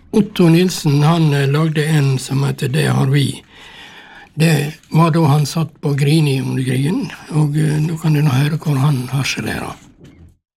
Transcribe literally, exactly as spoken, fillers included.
Otto Nilsen han lagde en som heter Det har vi. Det var da han satt på Grini under krigen, og nå kan du nå høre hvor han harselerer.